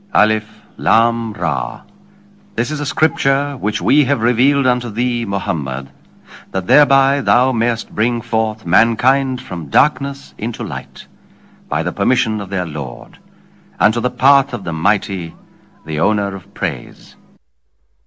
Alif, Lam, Ra. This is a scripture which we have revealed unto thee, Muhammad, that thereby thou mayest bring forth mankind from darkness into light, by the permission of their Lord, unto the path of the mighty, the owner of praise.